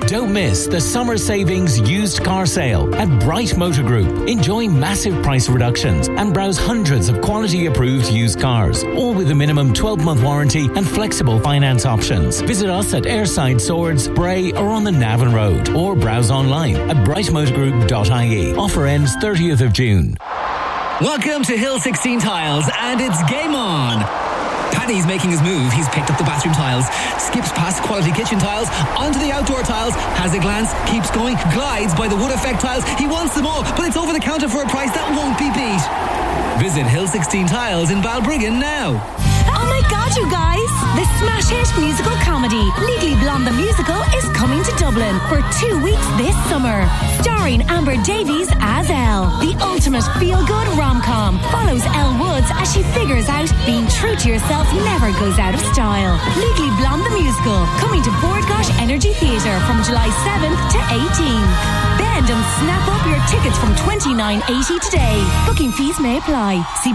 Don't miss the summer savings used car sale at Bright Motor Group. Enjoy massive price reductions and browse hundreds of quality approved used cars, all with a minimum 12-month warranty and flexible finance options. Visit us at Airside Swords, Bray or on the Navan Road, or browse online at brightmotorgroup.ie. Offer ends 30th of June. Welcome to Hill 16 Tiles, and it's game on. Paddy's making his move. He's picked up the bathroom tiles, skips past quality kitchen tiles, onto the outdoor tiles, has a glance, keeps going, glides by the wood effect tiles. He wants them all, but it's over the counter for a price that won't be beat. Visit Hill 16 Tiles in Balbriggan now. Oh my God, you guys! The smash hit musical comedy Legally Blonde the Musical is coming to Dublin for 2 weeks this summer. Starring Amber Davies as Elle. The ultimate feel-good rom-com follows Elle Woods as she figures out being true to yourself never goes out of style. Legally Blonde the Musical, coming to Bordgosh Energy Theatre from July 7th to 18th. Bend and snap up your tickets from $29.80 today. Booking fees may apply. See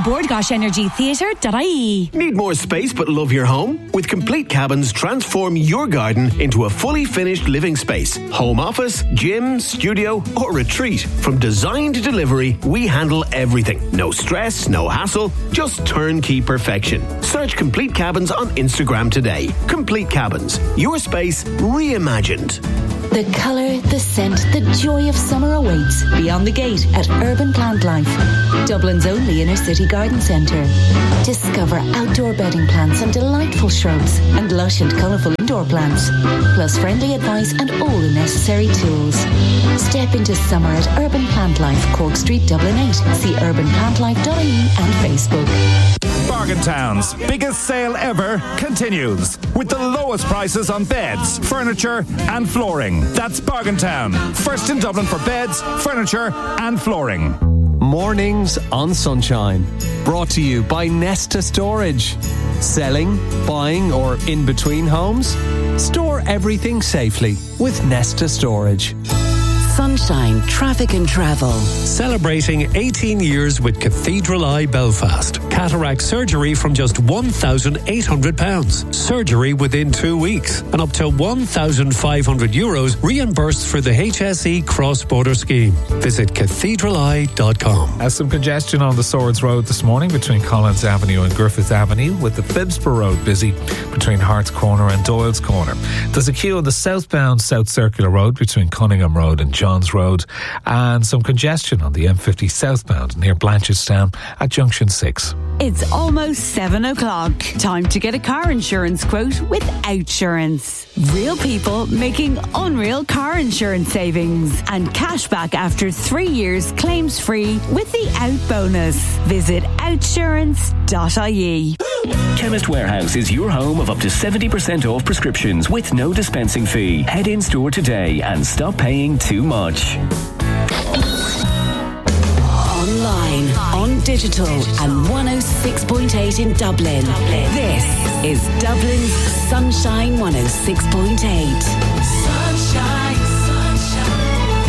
bordgoshenergytheatre.ie. Need more space but love your home? With Complete Cabins, transform your garden into a fully finished living space. Home office, gym, studio or retreat. From design to delivery, we handle everything. No stress, no hassle, just turnkey perfection. Search Complete Cabins on Instagram today. Complete Cabins, your space reimagined. The colour, the scent, the joy of summer awaits beyond the gate at Urban Plant Life, Dublin's only inner city garden centre. Discover outdoor bedding plants and delightful shrubs and lush and colourful indoor plants, plus friendly advice and all the necessary tools. Step into summer at Urban Plant Life, Cork Street, Dublin 8. See urbanplantlife.ie and Facebook. Bargain Town's biggest sale ever continues with the lowest prices on beds, furniture and flooring. That's Bargain Town, first in Dublin for beds, furniture and flooring. Mornings on Sunshine, brought to you by Nesta Storage. Selling, buying or in between homes? Store everything safely with Nesta Storage. Sunshine Traffic and Travel. Celebrating 18 years with Cathedral Eye Belfast. Cataract surgery from just £1,800. Surgery within 2 weeks. And up to €1,500 reimbursed for the HSE cross-border scheme. Visit cathedraleye.com. As some congestion on the Swords Road this morning between Collins Avenue and Griffith Avenue, with the Phibsborough Road busy between Hart's Corner and Doyle's Corner. There's a queue on the southbound South Circular Road between Cunningham Road and Johns Road, and some congestion on the M50 southbound near Blanchardstown at Junction 6. It's almost 7 o'clock. Time to get a car insurance quote with Outsurance. Real people making unreal car insurance savings and cash back after 3 years claims free with the Out bonus. Visit outsurance.ie. Chemist Warehouse is your home of up to 70% off prescriptions with no dispensing fee. Head in store today and stop paying too much. Online, on digital and 106.8 in Dublin. This is Dublin's Sunshine 106.8. Sunshine, sunshine,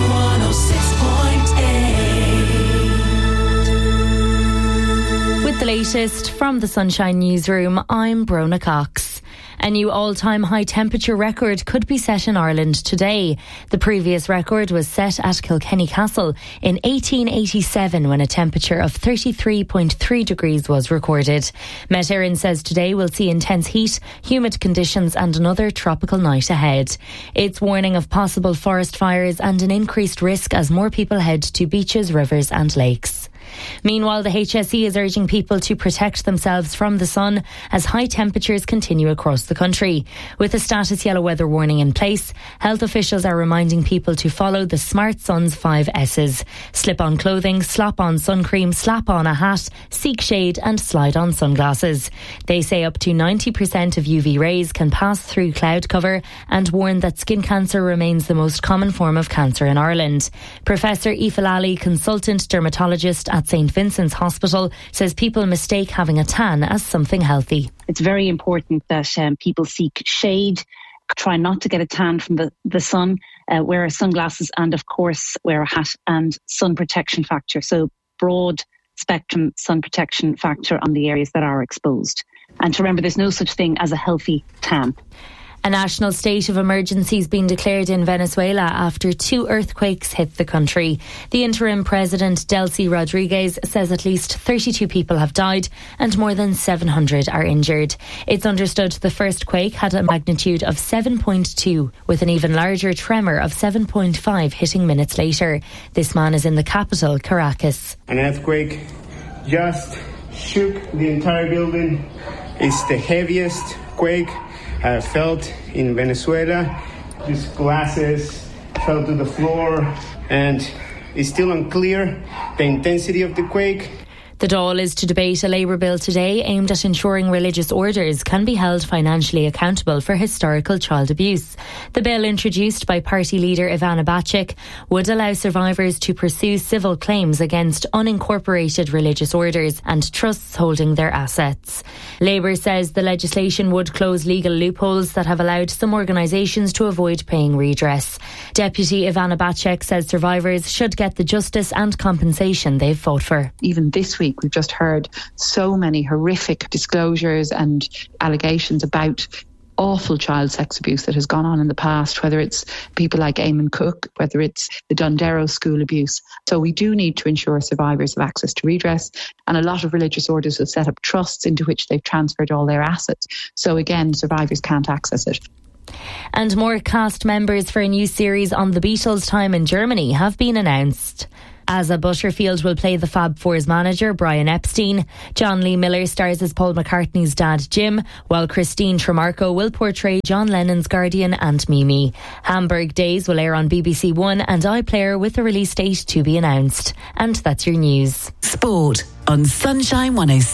106.8. With the latest from the Sunshine Newsroom, I'm Brona Cox. A new all-time high temperature record could be set in Ireland today. The previous record was set at Kilkenny Castle in 1887 when a temperature of 33.3 degrees was recorded. Met Éireann says today will see intense heat, humid conditions and another tropical night ahead. It's warning of possible forest fires and an increased risk as more people head to beaches, rivers and lakes. Meanwhile, the HSE is urging people to protect themselves from the sun as high temperatures continue across the country. With a status yellow weather warning in place, health officials are reminding people to follow the Smart Sun's 5 S's. Slip on clothing, slap on sun cream, slap on a hat, seek shade and slide on sunglasses. They say up to 90% of UV rays can pass through cloud cover and warn that skin cancer remains the most common form of cancer in Ireland. Professor Aoife Lally, consultant dermatologist at St Vincent's Hospital, says people mistake having a tan as something healthy. It's very important that people seek shade, try not to get a tan from the sun, wear sunglasses and of course wear a hat and sun protection factor. So broad spectrum sun protection factor on the areas that are exposed. And to remember, there's no such thing as a healthy tan. A national state of emergency has been declared in Venezuela after 2 earthquakes hit the country. The interim president, Delcy Rodriguez, says at least 32 people have died and more than 700 are injured. It's understood the first quake had a magnitude of 7.2, with an even larger tremor of 7.5 hitting minutes later. This man is in the capital, Caracas. An earthquake just shook the entire building. It's the heaviest quake I have felt in Venezuela. These glasses fell to the floor, and it's still unclear the intensity of the quake. The Dáil is to debate a Labour bill today aimed at ensuring religious orders can be held financially accountable for historical child abuse. The bill, introduced by party leader Ivana Bacik, would allow survivors to pursue civil claims against unincorporated religious orders and trusts holding their assets. Labour says the legislation would close legal loopholes that have allowed some organisations to avoid paying redress. Deputy Ivana Bacik says survivors should get the justice and compensation they've fought for. Even this week, we've just heard so many horrific disclosures and allegations about awful child sex abuse that has gone on in the past, whether it's people like Eamon Cook, whether it's the Dundero school abuse. So we do need to ensure survivors have access to redress, and a lot of religious orders have set up trusts into which they've transferred all their assets. So again, survivors can't access it. And more cast members for a new series on the Beatles' time in Germany have been announced. Asa Butterfield will play the Fab Four's manager, Brian Epstein. John Lee Miller stars as Paul McCartney's dad, Jim, while Christine Tremarco will portray John Lennon's guardian, Aunt Mimi. Hamburg Days will air on BBC One and iPlayer, with a release date to be announced. And that's your news. Sport on Sunshine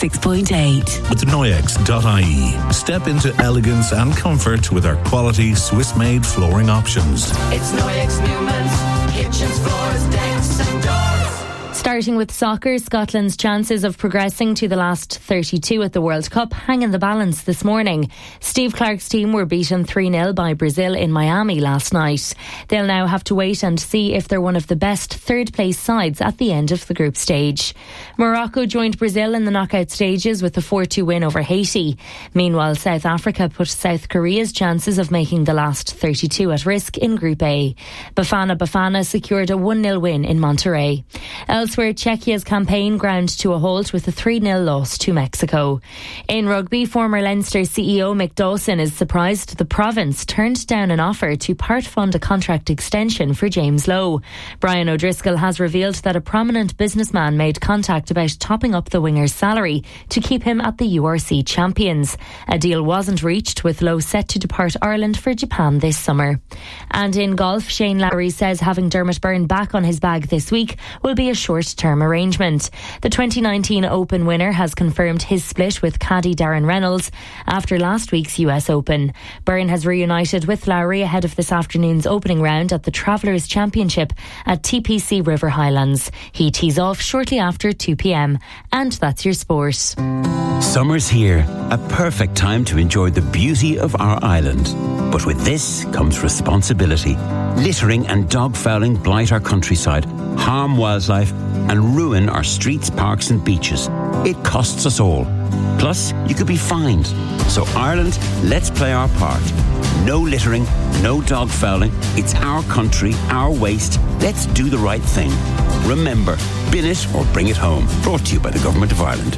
106.8. With Noyex.ie. Step into elegance and comfort with our quality Swiss-made flooring options. It's Noyex Newman's kitchens, floors, decks and doors. Starting with soccer, Scotland's chances of progressing to the last 32 at the World Cup hang in the balance this morning. Steve Clarke's team were beaten 3-0 by Brazil in Miami last night. They'll now have to wait and see if they're one of the best third-place sides at the end of the group stage. Morocco joined Brazil in the knockout stages with a 4-2 win over Haiti. Meanwhile, South Africa put South Korea's chances of making the last 32 at risk in Group A. Bafana secured a 1-0 win in Monterrey. Elsewhere, Czechia's campaign ground to a halt with a 3-0 loss to Mexico. In rugby, former Leinster CEO Mick Dawson is surprised the province turned down an offer to part-fund a contract extension for James Lowe. Brian O'Driscoll has revealed that a prominent businessman made contact about topping up the winger's salary to keep him at the URC champions. A deal wasn't reached, with Lowe set to depart Ireland for Japan this summer. And in golf, Shane Lowry says having Dermot Byrne back on his bag this week will be a short-term arrangement. The 2019 Open winner has confirmed his split with caddy Darren Reynolds after last week's US Open. Byrne has reunited with Lowry ahead of this afternoon's opening round at the Travellers Championship at TPC River Highlands. He tees off shortly after 2 p.m. And that's your sport. Summer's here, a perfect time to enjoy the beauty of our island. But with this comes responsibility. Littering and dog fouling blight our countryside, harm wildlife and ruin our streets, parks and beaches. It costs us all. Plus, you could be fined. So Ireland, let's play our part. No littering, no dog fouling. It's our country, our waste. Let's do the right thing. Remember, bin it or bring it home. Brought to you by the Government of Ireland.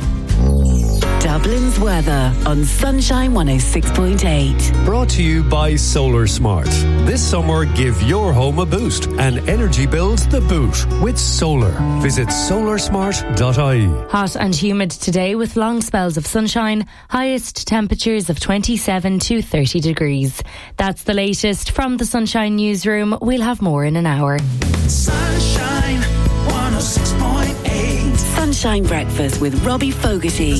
Dublin's weather on Sunshine 106.8. Brought to you by Solar Smart. This summer, give your home a boost and energy bills the boot with solar. Visit solarsmart.ie. Hot and humid today with long spells of sunshine, highest temperatures of 27 to 30 degrees. That's the latest from the Sunshine Newsroom. We'll have more in an hour. Sunshine 106.8. Sunshine Breakfast with Robbie Fogarty.